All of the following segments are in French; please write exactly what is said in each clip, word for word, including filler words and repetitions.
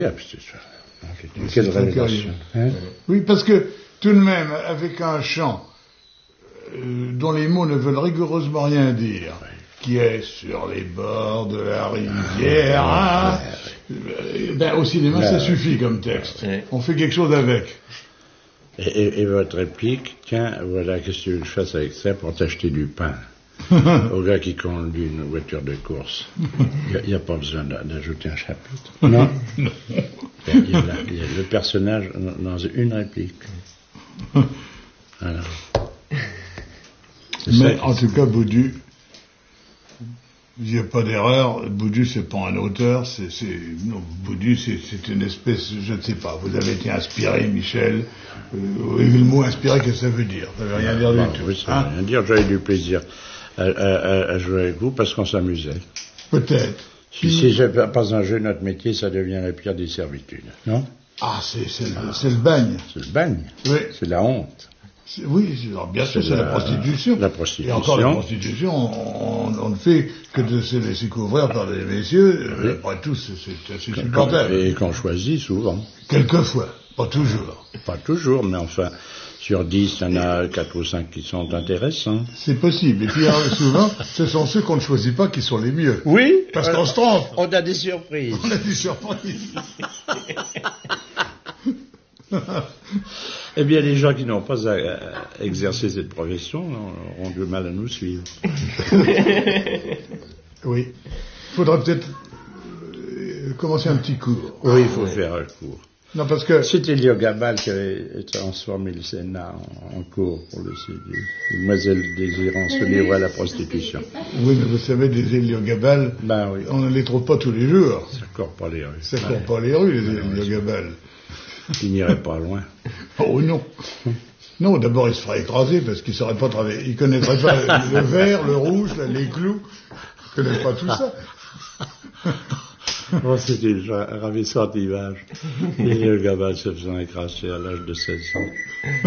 C'est ça. Quelle révélation. Hein? Oui, parce que tout de même, avec un chant euh, dont les mots ne veulent rigoureusement rien dire, oui. Qui est sur les bords de la rivière, ah, hein, euh, ben, au cinéma, ben, ça suffit comme texte. Oui. On fait quelque chose avec. Et, et, et votre réplique, tiens, voilà, qu'est-ce que tu veux que je fasse avec ça pour t'acheter du pain au gars qui conduit une voiture de course. Il n'y a, a pas besoin d'ajouter un chapitre. Non. Il y, a la, il y a le personnage dans une réplique. Voilà. Mais en tout cas, Baudu, il n'y a pas d'erreur. Baudu, c'est pas un auteur. C'est, c'est, non, Baudu, c'est, c'est une espèce, je ne sais pas. Vous avez été inspiré, Michel. Euh, et le mot inspiré, qu'est-ce que ça veut dire? Ça veut rien dire du bon, tout. Oui, ça hein? veut rien dire. J'avais du plaisir à, à, à jouer avec vous parce qu'on s'amusait. Peut-être. Si, Puis... si c'est pas un jeu, notre métier, ça devient la pire des servitudes, non? Ah, c'est, c'est, ah, c'est le bagne. C'est le bagne. Oui. C'est la honte. C'est, oui, alors bien sûr, c'est, c'est la, la prostitution. La prostitution. Et encore, la prostitution, on, on, on ne fait que de se laisser couvrir par des messieurs. Oui. Après tout, c'est, c'est assez supportable. Et qu'on choisit souvent. Quelquefois. Pas toujours. Pas toujours, mais enfin, sur dix, il y en a quatre ou cinq qui sont intéressants. C'est possible. Et puis, souvent, ce sont ceux qu'on ne choisit pas qui sont les mieux. Oui. Parce euh, qu'on se trompe. On a des surprises. On a des surprises. Eh bien, les gens qui n'ont pas à, à exercer cette profession auront du mal à nous suivre. Oui. Il faudra peut-être euh, commencer un petit cours. Oui, il faut faire un cours. Non, parce que... C'était Léo Gabal qui avait transformé le Sénat en, en cours pour le séduire. Mademoiselle désirant se livrer à la prostitution. Oui, mais vous savez, des Léo Gabal, ben, oui. On ne les trouve pas tous les jours. Ça court pas les rues. Ça court ouais. pas les rues, les ben, Léo Gabal. Il n'irait pas loin. Oh non. Non, d'abord il se ferait écraser parce qu'il ne saurait pas travailler. Il ne connaîtrait pas le, le vert, le rouge, les clous. Il ne connaît pas tout ça. Oh, c'était un ravissant image. Et le gamin se faisant écraser à l'âge de seize ans.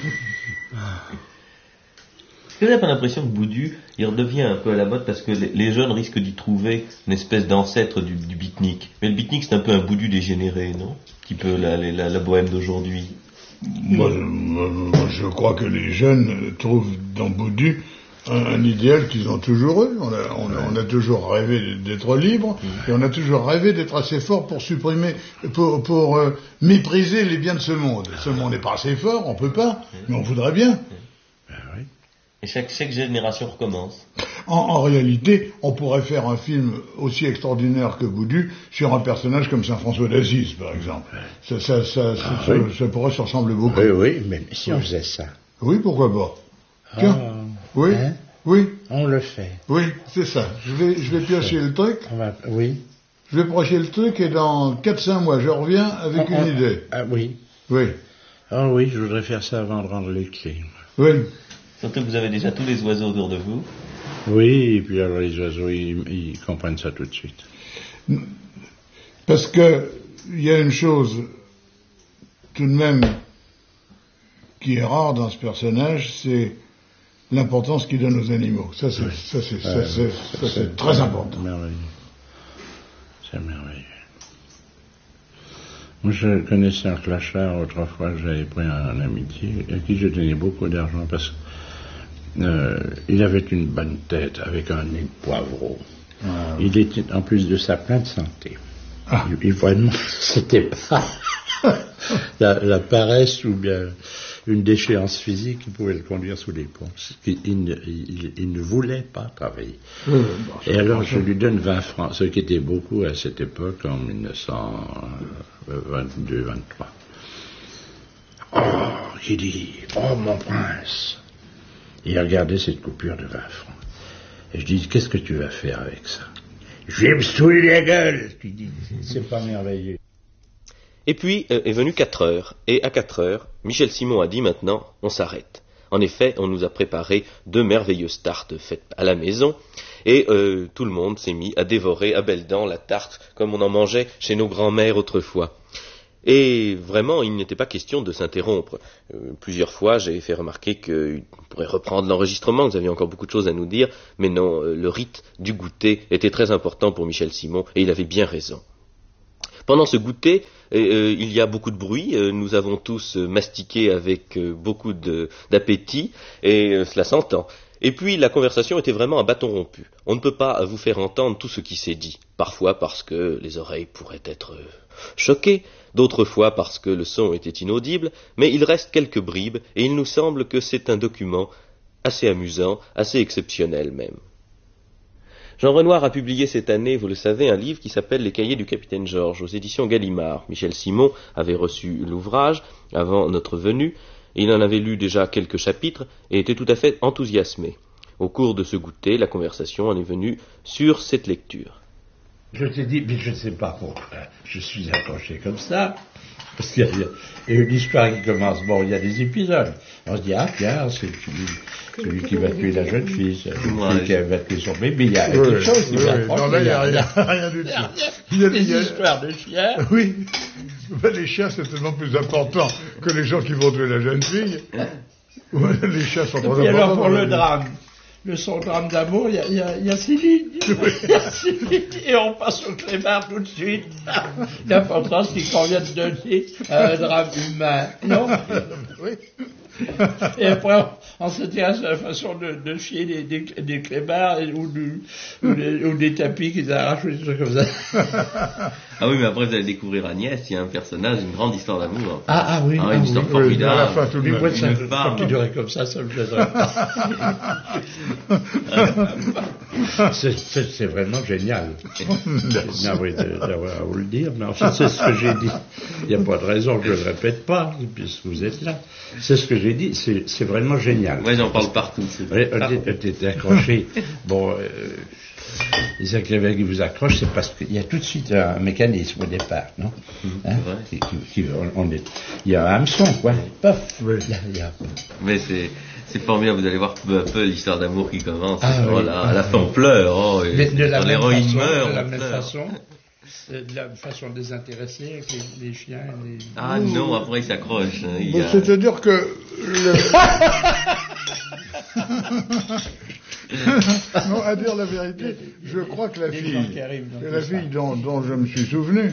Est-ce que vous n'avez pas l'impression que Baudu, il redevient un peu à la mode parce que les jeunes risquent d'y trouver une espèce d'ancêtre du, du beatnik. Mais le beatnik, c'est un peu un Baudu dégénéré, non? Un petit peu la, la, la bohème d'aujourd'hui. Moi, moi, je crois que les jeunes trouvent dans Baudu un, un idéal qu'ils ont toujours eu. On a, on, a, on a toujours rêvé d'être libre, et on a toujours rêvé d'être assez fort pour supprimer, pour, pour euh, mépriser les biens de ce monde. Ce monde n'est pas assez fort, on peut pas, mais on voudrait bien. Et chaque, chaque génération recommence. En, en réalité, on pourrait faire un film aussi extraordinaire que Baudu sur un personnage comme Saint François d'Assise, par exemple. Ça, ça, ça, ça, ah, ça, oui. ça pourrait se ressembler beaucoup. Oui, oui, mais si on faisait ça. Oui, pourquoi pas. Tiens, oh, oui, hein? oui. On le fait. Oui, c'est ça. Je vais, je vais piocher le truc. On va, oui. Je vais piocher le truc et dans quatre cinq mois, je reviens avec on, une on, idée. Ah oui. Oui. Ah oui, je voudrais faire ça avant de rendre les clés. Oui. Surtout que vous avez déjà tous les oiseaux autour de vous. Oui, et puis alors les oiseaux, ils, ils comprennent ça tout de suite. Parce que il y a une chose tout de même qui est rare dans ce personnage, c'est l'importance qu'il donne aux animaux. Ça, c'est, oui. ça, c'est, ça, euh, c'est, ça, c'est, c'est très important. Merveilleux. C'est merveilleux. Moi, je connaissais un clochard autrefois, j'avais pris un amitié, à qui je donnais beaucoup d'argent parce que Euh, il avait une bonne tête avec un nez de poivreau. Ah, oui. Il était en plus de ça plein de santé. Ah. Il, il vraiment, c'était pas la, la paresse ou bien une déchéance physique qui pouvait le conduire sous les ponts. Il, il, il, il ne voulait pas travailler. Mmh, bon, Et alors je lui donne vingt francs, ce qui était beaucoup à cette époque en dix-neuf cent vingt-deux vingt-trois. Oh, il dit, oh mon prince. Il regardait cette coupure de vingt francs. Et je dis, qu'est-ce que tu vas faire avec ça? Je vais me saouler la gueule. Tu dis, c'est pas merveilleux. Et puis euh, est venu quatre heures. Et à quatre heures, Michel Simon a dit maintenant, on s'arrête. En effet, on nous a préparé deux merveilleuses tartes faites à la maison. Et euh, tout le monde s'est mis à dévorer à belles dents la tarte comme on en mangeait chez nos grands-mères autrefois. Et vraiment, il n'était pas question de s'interrompre. Euh, plusieurs fois, j'ai fait remarquer qu'on pourrait reprendre l'enregistrement, vous aviez encore beaucoup de choses à nous dire, mais non, euh, le rite du goûter était très important pour Michel Simon, et il avait bien raison. Pendant ce goûter, euh, il y a beaucoup de bruit, euh, nous avons tous euh, mastiqué avec euh, beaucoup de, d'appétit, et euh, cela s'entend. Et puis la conversation était vraiment à bâton rompu. On ne peut pas vous faire entendre tout ce qui s'est dit, parfois parce que les oreilles pourraient être euh, choquées, d'autres fois parce que le son était inaudible, mais il reste quelques bribes, et il nous semble que c'est un document assez amusant, assez exceptionnel même. Jean Renoir a publié cette année, vous le savez, un livre qui s'appelle Les Cahiers du Capitaine Georges, aux éditions Gallimard. Michel Simon avait reçu l'ouvrage avant notre venue, et il en avait lu déjà quelques chapitres, et était tout à fait enthousiasmé. Au cours de ce goûter, la conversation en est venue sur cette lecture. Je t'ai dit, mais je ne sais pas pourquoi je suis accroché comme ça, parce qu'il y a, il y a une histoire qui commence, bon, il y a des épisodes. On se dit, ah tiens, c'est celui, celui qui va tuer la jeune fille, c'est celui ouais, qui va tuer son bébé, il y a oui, quelque chose qui oui, va oui. Non, là, il n'y a rien, rien du tout. Il y a des histoires de chiens. Oui, ben, les chiens, c'est tellement plus important que les gens qui vont tuer la jeune fille. Les chiens sont trop importants. Et alors, pour le drame, le son drame d'amour, il y a, y a, y a six lignes. Il y a six lignes. Et on passe au clébard tout de suite. L'important, c'est qu'on vient de donner un drame humain. Non? Oui. Et après, on, on s'intéresse à la façon de, de chier des, des, des clébards ou, du, ou, des, ou des tapis qu'ils arrachent ou des trucs comme ça. Ah oui, mais après, vous allez découvrir Agnès, il y a un personnage, une grande histoire d'amour. Ah, ah oui, ah, ah, une histoire oui, formidable. Oui, à la fin, tout le mais moi, ça, une quand il durait comme ça, ça me gênerait. c'est, c'est, c'est vraiment génial. Navré d'avoir à vous le dire, mais enfin, c'est ce que j'ai dit. Il n'y a pas de raison que je ne le répète pas, puisque vous êtes là. C'est ce que j'ai dit, c'est, c'est vraiment génial. Oui, j'en parle partout. Oui, on était accroché. Bon, euh, les agréments qui vous accrochent, c'est parce qu'il y a tout de suite un mécanisme au départ, non? Hein? qui, qui, qui, on, on est, il y a un hameçon, quoi. Paf, oui. il y a, il y a... Mais c'est, c'est formidable, vous allez voir peu à peu l'histoire d'amour qui commence. Ah, voilà, oui. à la fin on pleure. Oh, et Mais de la quand même l'héroïne façon, meurt, de la on même pleure. façon, de la façon désintéressée avec les, les chiens. Les... Ah non, après il s'accroche. Hein, il Bon, y a... c'est-à-dire que... Le... non, à dire la vérité, je crois que la fille, que la fille dont, dont je me suis souvenu,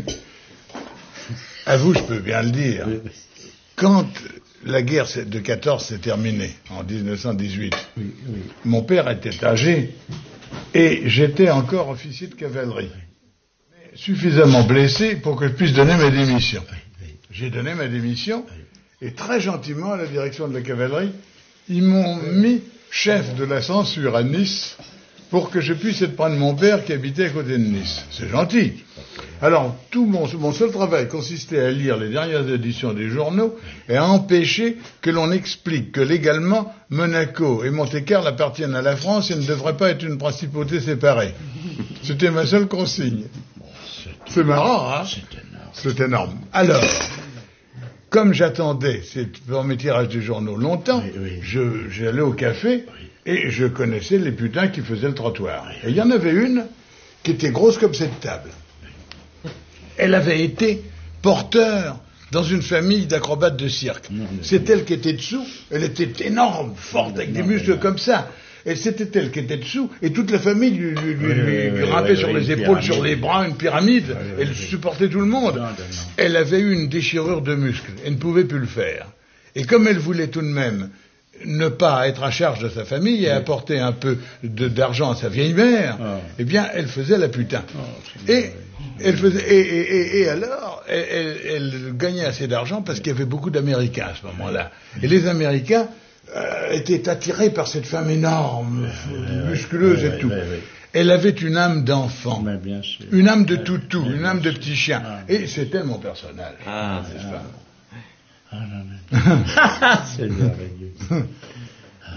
à vous je peux bien le dire, quand la guerre de quatorze s'est terminée, en dix-neuf cent dix-huit, oui, oui. Mon père était âgé et j'étais encore officier de cavalerie, suffisamment blessé pour que je puisse donner ma démission. J'ai donné ma démission et très gentiment à la direction de la cavalerie, ils m'ont mis chef de la censure à Nice pour que je puisse être près de mon père qui habitait à côté de Nice. C'est gentil. Alors, tout mon, mon seul travail consistait à lire les dernières éditions des journaux et à empêcher que l'on explique que légalement, Monaco et Monte-Carlo appartiennent à la France et ne devraient pas être une principauté séparée. C'était ma seule consigne. C'est marrant, hein? C'est énorme. C'est énorme. Alors, comme j'attendais c'est pour mes tirages de journaux longtemps, oui, oui. Je, j'allais au café oui. Et je connaissais les putains qui faisaient le trottoir. Oui. Et il y en avait une qui était grosse comme cette table. Oui. Elle avait été porteur dans une famille d'acrobates de cirque. Non, c'est elle qui était dessous. Elle était énorme, forte, avec non, des muscles non. Comme ça. Et c'était elle qui était dessous, et toute la famille lui, lui, lui, oui, lui, lui rampait oui, sur oui, les épaules, pyramide. Sur les bras, une pyramide. Oui, oui, elle oui. supportait tout le monde. Non, non, non. Elle avait eu une déchirure de muscles. Elle ne pouvait plus le faire. Et comme elle voulait tout de même ne pas être à charge de sa famille et oui. apporter un peu de, d'argent à sa vieille mère, oh. eh bien, elle faisait la putain. Oh, et, elle faisait, et, et, et, et alors, elle, elle, elle gagnait assez d'argent parce qu'il y avait beaucoup d'Américains à ce moment-là. Et les Américains Euh, était attirée par cette femme énorme, euh, musculeuse ouais, et ouais, tout. Ouais, ouais. Elle avait une âme d'enfant, bien sûr. Une âme de toutou, ouais, une âme de petit chien. Ah, et c'était mon personnage. Ah, c'est ça. Ah, non, non. C'est merveilleux. Ah,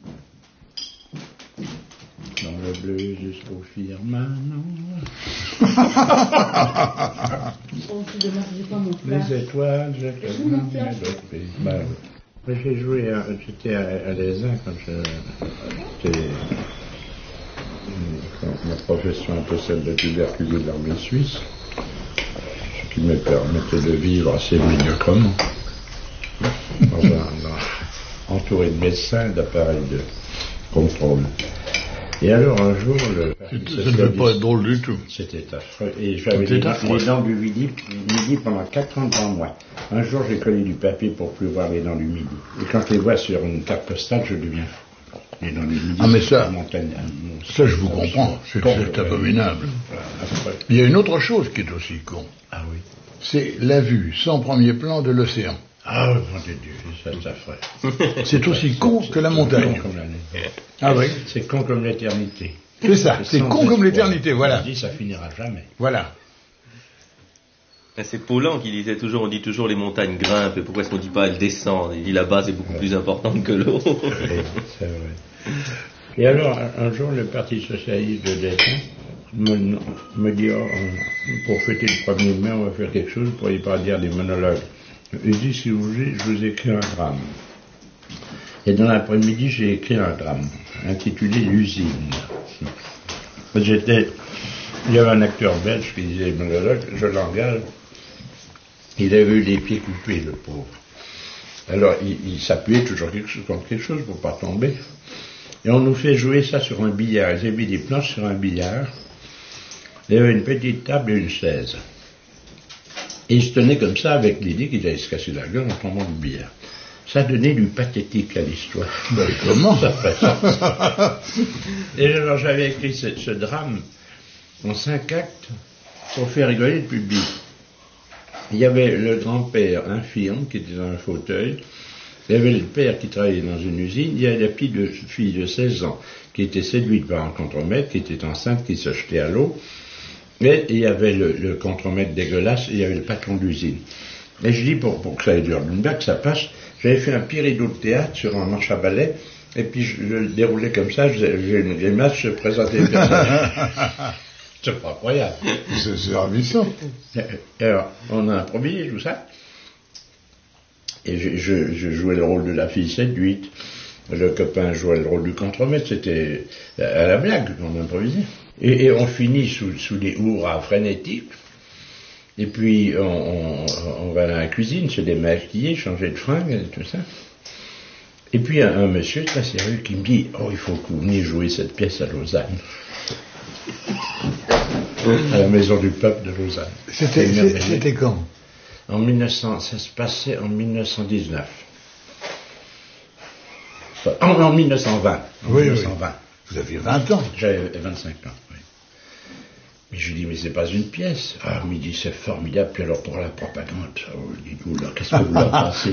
ouais. Dans le bleu jusqu'au firmament. Les étoiles, je te demande de pays. J'ai joué, à, j'étais à, à l'E S A quand j'étais, quand ma profession était celle de tuberculose de l'armée suisse, ce qui me permettait de vivre assez médiocrement, dans un, dans, entouré de médecins, d'appareils de contrôle. Et alors un jour, le Ça ne devait pas être drôle du tout. C'était affreux. Et j'avais les, les dents du midi, midi pendant quatre ans devant moi. Un jour, j'ai collé du papier pour plus voir les dents du midi. Et quand je les vois sur une carte postale, je deviens fou. Les dents du midi, ah mais ça, montagne, ça je vous comprends, c'est, c'est abominable. Il y a une autre chose qui est aussi con. Ah oui. C'est la vue sans premier plan de l'océan. Ah oui, mon Dieu, ça, ça ferait. C'est aussi con que la montagne. C'est con comme la... Ah oui. C'est con comme l'éternité. C'est ça, c'est, c'est con comme l'éternité, voilà. On dit ça finira jamais. Voilà. C'est Paulan qui disait toujours, on dit toujours les montagnes grimpent, et pourquoi est-ce qu'on dit pas elles descendent? Il dit la base est beaucoup ouais. plus importante que l'eau. Oui, c'est vrai. Et alors, un jour, le Parti Socialiste de Destin me, me dit, oh, pour fêter le premier mai, on va faire quelque chose, vous ne pourriez pas dire des monologues. Il dit, si vous voulez, je vous écris un drame. Et dans l'après-midi, j'ai écrit un drame, intitulé L'usine. J'étais, il y avait un acteur belge qui disait monologue, je l'engage. Il avait eu les pieds coupés, le pauvre. Alors, il, il s'appuyait toujours quelque chose, contre quelque chose pour pas tomber. Et on nous fait jouer ça sur un billard. Ils avaient mis des planches sur un billard. Il y avait une petite table et une chaise. Et il se tenait comme ça avec l'idée qu'il allait se casser la gueule en tombant du billard. Ça donnait du pathétique à l'histoire. Ben, comment ça fait ça? Et alors j'avais écrit ce, ce drame en cinq actes pour faire rigoler le public. Il y avait le grand-père infirme qui était dans un fauteuil. Il y avait le père qui travaillait dans une usine. Il y avait la petite de, fille de seize ans qui était séduite par un contremaître, qui était enceinte, qui se jetait à l'eau. Et il y avait le, le contremaître dégueulasse, et il y avait le patron d'usine. Et je dis, pour, pour que ça ait du Nuremberg, que ça passe, j'avais fait un petit rideau de théâtre sur un marche à balai, et puis je, je le déroulais comme ça, j'ai une grimace, je présentais les personnages. C'est pas incroyable. C'est, c'est ravissant. Alors, on a improvisé tout ça. Et je, je, je jouais le rôle de la fille séduite. Le copain jouait le rôle du contremaître. C'était à la blague qu'on improvisait. Et, et on finit sous, sous des hurrahs frénétiques. Et puis, on, on, on va à la cuisine, se démaquiller, changer de fringues et tout ça. Et puis, un, un monsieur très sérieux qui me dit « Oh, il faut que vous veniez jouer cette pièce à Lausanne. » À la Maison du Peuple de Lausanne. C'était, c'était, c'était quand? En mille neuf cents, ça se passait en mille neuf cent dix-neuf. Enfin, en, en mille neuf cent vingt. En oui, mille neuf cent vingt. Oui. Vous aviez vingt ans. J'avais vingt-cinq ans, oui. Mais je lui dis, mais c'est pas une pièce. Ah, mais il dit, c'est formidable. Puis alors, pour la propagande, oh, dites-vous là, qu'est-ce que vous leur pensez?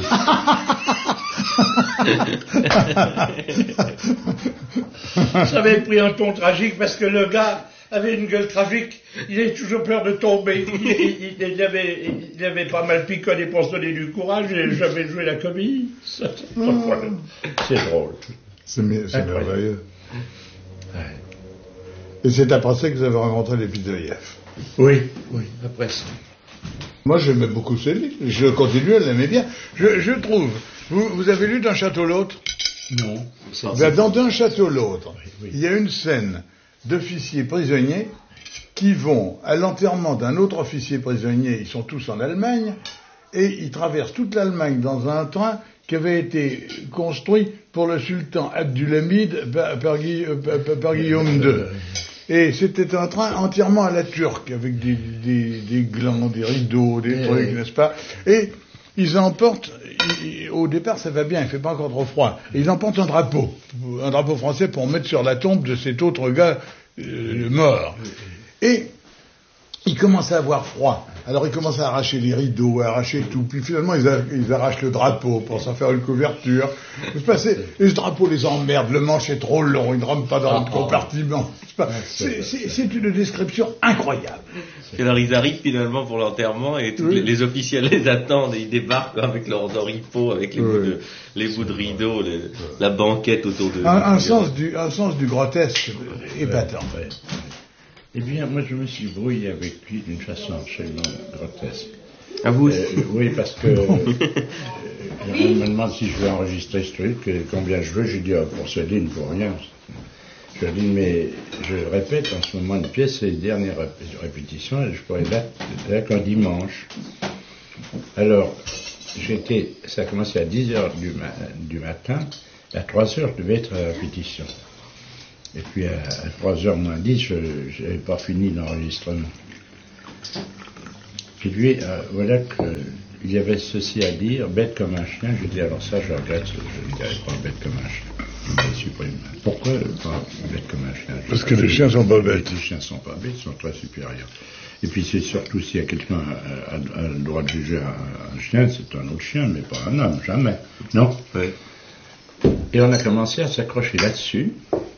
Ça avait pris un ton tragique parce que le gars avait une gueule tragique, il avait toujours peur de tomber, il, il, il, avait, il avait pas mal picolé pour se donner du courage, et j'avais joué la comédie. C'est, c'est drôle. C'est, c'est merveilleux. Ouais. Et c'est après ça que vous avez rencontré les Pizoïev. Oui, oui, après ça. Moi j'aimais beaucoup ce livre, je continue à l'aimer bien. Je, je trouve, vous, vous avez lu D'un château l'autre? Non. Ben, dans D'un château l'autre, oui, oui. Il y a une scène d'officiers prisonniers qui vont à l'enterrement d'un autre officier prisonnier, ils sont tous en Allemagne, et ils traversent toute l'Allemagne dans un train qui avait été construit pour le sultan Abdulhamid par, par, par, par Guillaume deux. Et c'était un train entièrement à la turque, avec des, des, des glands, des rideaux, des trucs, oui. N'est-ce pas? Et ils emportent, ils, au départ ça va bien, il fait pas encore trop froid, et ils emportent un drapeau, un drapeau français pour mettre sur la tombe de cet autre gars euh, mort. Et ils commencent à avoir froid, alors ils commencent à arracher les rideaux, à arracher tout, puis finalement ils, a, ils arrachent le drapeau pour s'en faire une couverture. Et ce drapeau les emmerde, le manche est trop long, il ne rentre pas dans le compartiment. C'est, c'est, c'est une description incroyable. Et alors ils arrivent finalement pour l'enterrement et tous oui. les, les officiels les attendent et ils débarquent avec leurs oripeaux, avec les, oui. bouts, de, les bouts de rideaux, les, la banquette autour de... Un, un, sens, du, un sens du grotesque épatant. Ouais, ouais. Eh bien, moi je me suis brouillé avec lui d'une façon absolument grotesque. À vous aussi? euh, Oui, parce que euh, on me demande si je vais enregistrer ce truc, et combien je veux, j'ai dit, oh, pour Céline, pour rien. Je lui dis, mais je répète, en ce moment, une pièce, c'est les dernières répétitions, et je pourrais battre là qu'un dimanche. Alors, j'étais, ça a commencé à dix heures du, ma, du matin, à trois heures, je devais être à la répétition. Et puis à, à trois heures moins dix, je n'avais pas fini l'enregistrement. Puis lui, euh, voilà qu'il y avait ceci à dire, bête comme un chien. Je dis alors ça, je regrette, je ne dirais pas bête comme un chien. Je supprime. Pourquoi pas bête comme un chien? Parce que les chiens sont pas bêtes. Les chiens sont pas bêtes, ils sont très supérieurs. Et puis c'est surtout s'il y a quelqu'un a, a, a le droit de juger un, un chien, c'est un autre chien, mais pas un homme, jamais. Non? Ouais. Et on a commencé à s'accrocher là-dessus.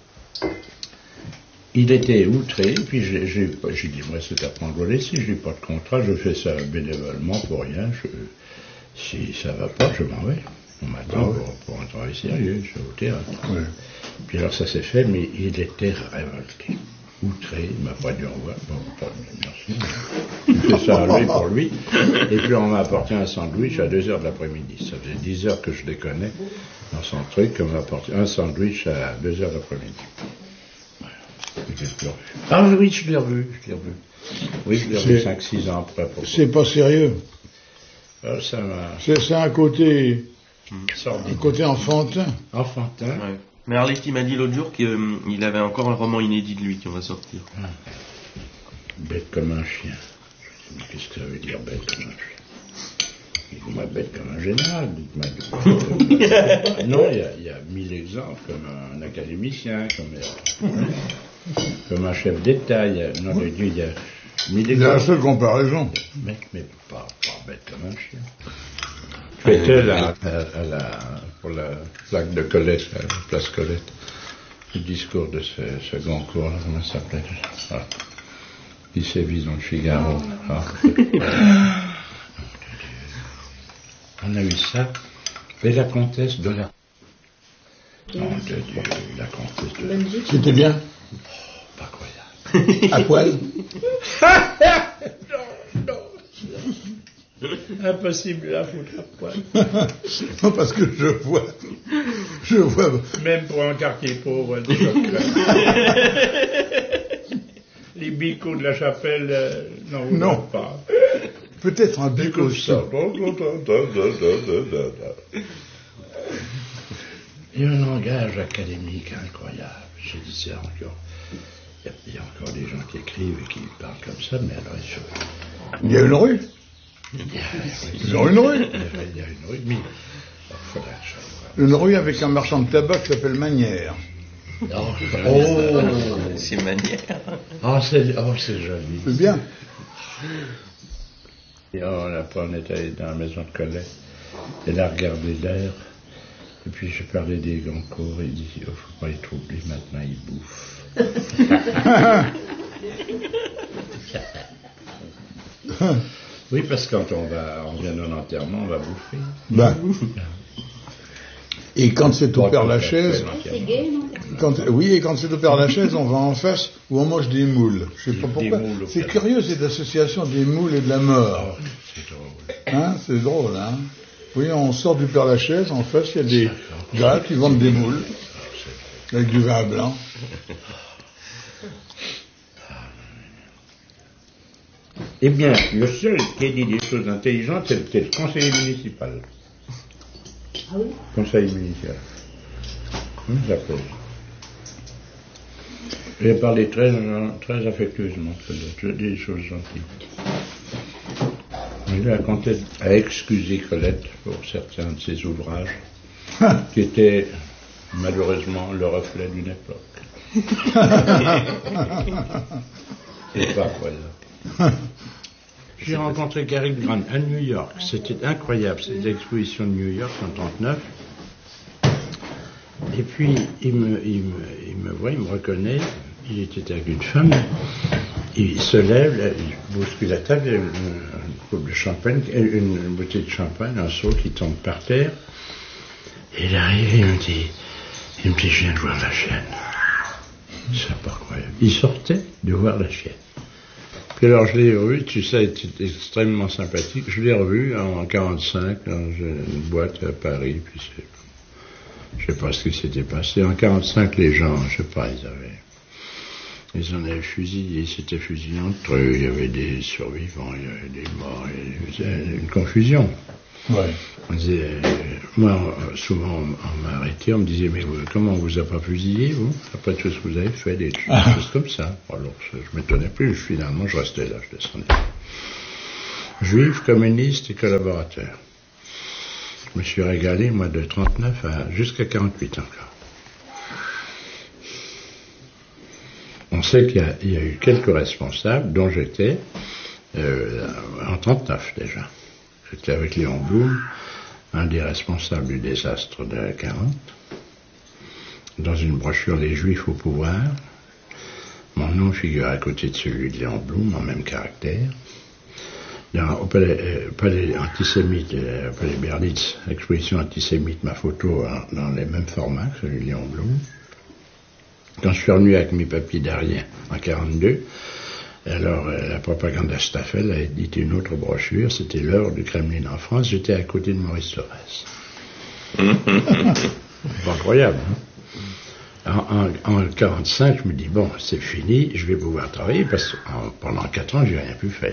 Il était outré, puis j'ai, j'ai, j'ai dit, moi c'est à prendre ou à laisser, je n'ai pas de contrat, je fais ça bénévolement pour rien, je, si ça va pas, je m'en vais. On m'attend ah ouais. pour, pour un travail sérieux, je suis au théâtre. Ouais. Puis alors ça s'est fait, mais il était révolté, outré, il m'a pas dit au revoir, bon, pas, merci, j'ai fait ça à lui pour lui, et puis on m'a apporté un sandwich à deux heures de l'après-midi, ça faisait dix heures que je les connais dans son truc, on m'a apporté un sandwich à deux heures de l'après-midi. Ah oui, je l'ai revu, je l'ai revu. Oui, je l'ai revu cinq six ans après. Pour c'est pas sérieux. Alors, ça m'a... C'est, c'est un côté... Mmh. Un côté enfantin. Enfantin. Ouais. Mais Arletty m'a dit l'autre jour qu'il euh, avait encore un roman inédit de lui qui va sortir. Ah. Bête comme un chien. Je me dis, qu'est-ce que ça veut dire bête comme un chien? Dites-moi bête comme un général, dites-moi comme... Non, il y, a, il y a mille exemples, comme un académicien, comme, euh, comme un chef d'État, il y a, non, il y a mille exemples. Il y a un seul comparaison. Mais, mais pas, pas bête comme un chien. J'étais là, à, à la, pour la plaque de Colette, à la place Colette, le discours de ce, ce Goncourt, comment ça s'appelait? Ah. Il s'est vu dans le Figaro. Ah. On a eu ça, et la comtesse de la... Non, de Dieu, la comtesse de la... C'était bien? Oh, pas croyable. À poil? Non, non. Impossible de la foutre à poil. Non, parce que je vois... Je vois... Même pour un quartier pauvre, les bicots de la chapelle, euh, non, vous non. pas. Peut-être un bic aussi. Il y a un langage académique incroyable. Je disais encore, il y, y a encore des gens qui écrivent et qui parlent comme ça, mais alors ils sont... Il y a une rue. Il y a, il y a une rue. Il y a une rue, mais une rue avec un marchand de tabac qui s'appelle Manière. Oh, oh, c'est Manière. Oh, c'est, oh, c'est joli. C'est bien. Et oh, après, on est allé dans la maison de Colette. Elle a regardé l'air. Et puis, j'ai parlé des Goncourt. Et il dit, oh, faut pas être oublié, maintenant, il bouffe. Oui, parce que quand on va, on vient d'un enterrement, on va bouffer. Ben. Et quand c'est au Père Lachaise, quand, oui, et quand c'est au Père Lachaise, on va en face où on mange des moules. Je sais pas pourquoi. C'est curieux cette association des moules et de la mort. Oh, c'est drôle. Hein, c'est drôle, hein. Oui, on sort du Père Lachaise, en face, il y a des gars qui vendent des moules avec du vin blanc. Eh bien, le seul qui a dit des choses intelligentes, c'est le conseiller municipal. Ah oui? Conseil municipal. Hum, j'appelle. Il a parlé très, très affectueusement de des choses gentilles. Et la comtesse a excusé Colette pour certains de ses ouvrages, qui étaient malheureusement le reflet d'une époque. C'est pas incroyable. J'ai rencontré Cary Grant à New York. C'était incroyable, cette exposition de New York en trente-neuf. Et puis, il me, il, me, il me voit, il me reconnaît. Il était avec une femme. Il se lève, il bouscule la table, il y a une, une coupe de champagne, une, une bouteille de champagne, un seau qui tombe par terre. Et il arrive, il me dit, il me dit, je viens de voir la chienne. C'est pas incroyable. Il sortait de voir la chienne. Puis alors je l'ai revu, tu sais, c'était extrêmement sympathique. Je l'ai revu en quarante-cinq dans une boîte à Paris. Puis c'est, je sais pas ce qui s'était passé. En quarante-cinq, les gens, je sais pas, ils avaient, ils en avaient fusillé, ils s'étaient fusillés entre eux. Il y avait des survivants, il y avait des morts, il y avait une confusion. Ouais. On disait, euh, moi, souvent, on, on m'a arrêté, on me disait, mais vous, comment on vous a pas fusillé, vous, après tout ce que vous avez fait, des choses Ah. comme ça. Alors, je, je m'étonnais plus, finalement, je restais là, je descendais. Juifs, communistes et collaborateurs. Je me suis régalé, moi, de trente-neuf à jusqu'à quarante-huit encore. On sait qu'il y a, il y a eu quelques responsables, dont j'étais, euh, en trente-neuf déjà. J'étais avec Léon Blum, un des responsables du désastre de quarante, dans une brochure Les Juifs au pouvoir. Mon nom figure à côté de celui de Léon Blum, en même caractère. Dans, au palais, euh, palais antisémite, euh, au palais Berlitz, exposition antisémite, ma photo en, dans les mêmes formats que celui de Léon Blum. Quand je suis revenu avec mes papiers derrière en quarante-deux, alors euh, la propagande Staffel a édité une autre brochure, c'était l'heure du Kremlin en France, j'étais à côté de Maurice Thorez. C'est incroyable, hein? En, en, en quarante-cinq, je me dis, bon, c'est fini, je vais pouvoir travailler, parce que en, pendant quatre ans, j'ai rien pu faire.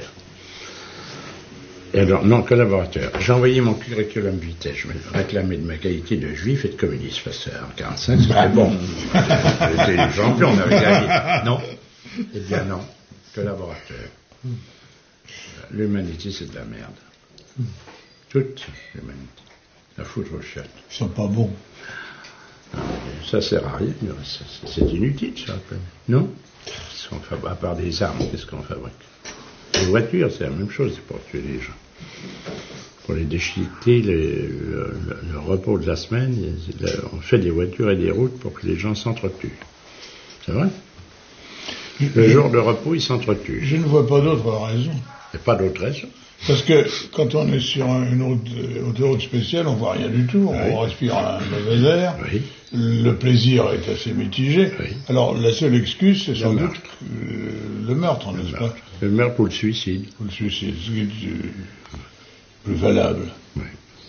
Et alors, non, collaborateur. J'ai envoyé mon curriculum vitae. Je me réclamais de ma qualité de juif et de communiste. Parce qu'en quarante-cinq, c'était bon. J'étais le champion, on avait gagné. Non. Eh bien, non. Collaborateur. L'humanité, c'est de la merde. Toute l'humanité. La foutre au chat. Ils sont pas bons. Ça sert à rien. C'est inutile, ça. Non? Qu'est-ce qu'on fait? À part des armes, qu'est-ce qu'on fabrique? Les voitures, c'est la même chose, c'est pour tuer les gens. Pour les déchiqueter, le, le, le repos de la semaine, on fait des voitures et des routes pour que les gens s'entretuent. C'est vrai? Le jour de repos, ils s'entretuent. Je ne vois pas d'autre raison. Il n'y a pas d'autre raison. Parce que quand on est sur une route, autoroute spéciale, on voit rien du tout, on Oui. respire un mauvais air, Oui. le plaisir est assez mitigé. Oui. Alors la seule excuse, c'est sans meurtre. doute euh, le meurtre, Le n'est-ce pas? meurtre. Le meurtre ou le suicide. Ou le suicide, ce qui est euh, plus valable. Oui.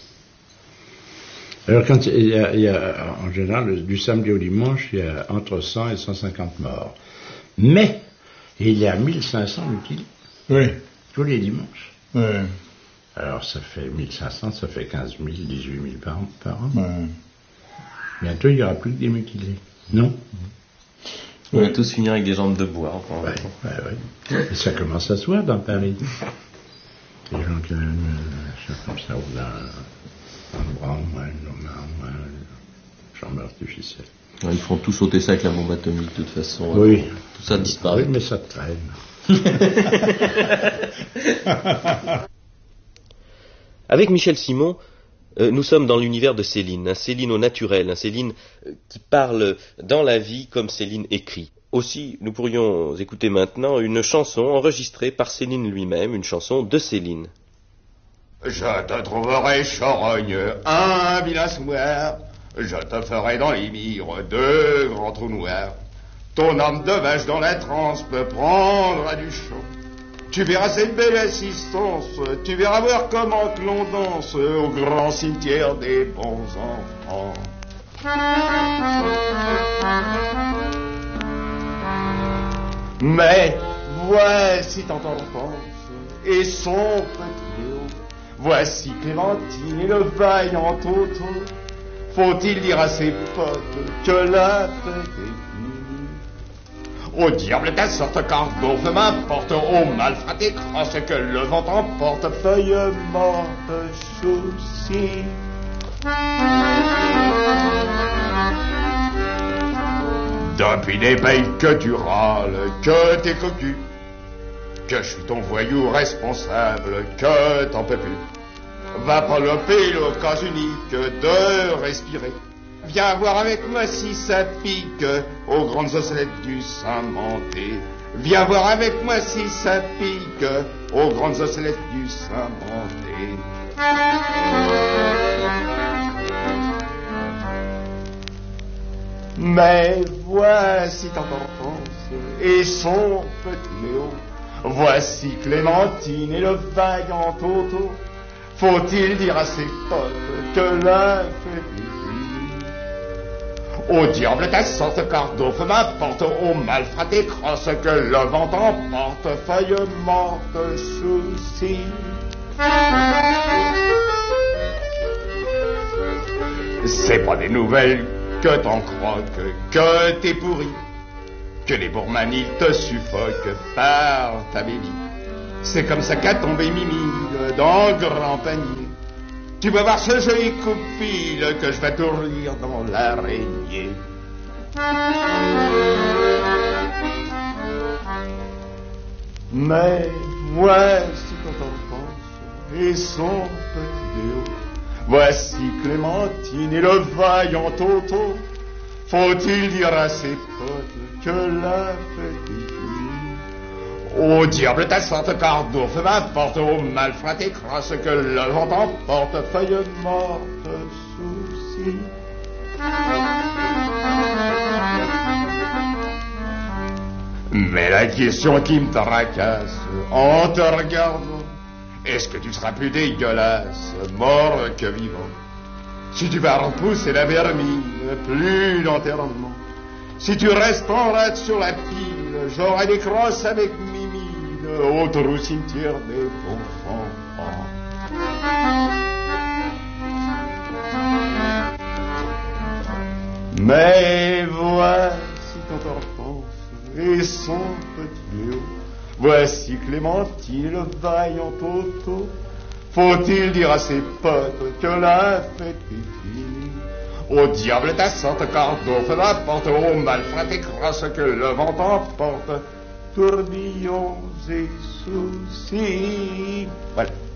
Alors, quand il y, a, il y a, en général, du samedi au dimanche, il y a entre cent et cent cinquante morts. Mais, il y a mille cinq cents mutilés. Oui. Tous les dimanches. Oui. Alors, ça fait mille cinq cents, ça fait quinze mille, dix-huit mille par an. Par an. Oui. Bientôt, il n'y aura plus que des mutilés. Non? On Oui. va tous finir avec des jambes de bois. Enfin, Ouais, ouais, ouais. Et ça commence à se voir dans Paris. Les gens qui ont une chose comme ça, ou là, un bras, ou un lomard, ou un chambre artificielle. Ouais, ils font tout sauter ça avec la bombe atomique, de toute façon. Oui. Tout ça disparaît. Oui, mais ça traîne. Avec Michel Simon, euh, nous sommes dans l'univers de Céline, un Céline au naturel, un Céline euh, qui parle dans la vie comme Céline écrit. Aussi, nous pourrions écouter maintenant une chanson enregistrée par Céline lui-même, une chanson de Céline. Je te trouverai charogne, un vilain soir. Je te ferai dans les mires deux grands trous noirs. Ton âme de vache dans la transe peut prendre à du chaud. Tu verras cette belle assistance, tu verras voir comment que l'on danse au grand cimetière des bons enfants. Mais voici tant enfance et son petit Léo. Voici Clémentine et le vaillant Toto. Faut-il dire à ses potes que la fête est finie? Au diable ta sorte cargo, feu m'importe, au malfrat et crosse que le vent emporte, feuille morte, souci. Depuis des pays que tu râles, que t'es cocu, que je suis ton voyou responsable, que t'en peux plus. Va paloper l'occasion unique de respirer. Viens voir avec moi si ça pique aux grandes ossellettes du Saint-Manté. Viens voir avec moi si ça pique aux grandes ossellettes du Saint-Manté. Mais voici tant d'enfance et son petit Léo. Voici Clémentine et le vaillant Toto. Faut-il dire à ses potes que la fête est finie? Au diable ta sorte cardo, feu m'importe, au malfrat et crosse que le vent emporte, feuille morte, souci. C'est pas des nouvelles que t'en croques, que t'es pourri, que les bourgmans ils te suffoquent par ta bélie. C'est comme ça qu'a tombé Mimi dans le grand panier. Tu vas voir ce joli coup-de-fil que je vais tourner dans l'araignée. Mais voici quand on pense et son petit déo. Voici Clémentine et le vaillant Toto. Faut-il dire à ses potes que la fête est finie? Au diable ta sainte cardouf, m'importe au malfrat et crasse que le vent emporte, feuille morte, souci. Mais la question qui me tracasse en te regardant, est-ce que tu seras plus dégueulasse, mort que vivant? Si tu vas repousser la vermine plus lentement, si tu restes en rade sur la pile, j'aurai des crosses avec Mimine au trou cimetière des enfants. Mais voici quand on repense et son petit Léo. Voici Clémentine, le vaillant Toto. Faut-il dire à ses potes que la fête est finie? Au diable ta sorte cardouf, n'importe au malfrat et crasse que le vent emporte, tourbillons et soucis. Voilà.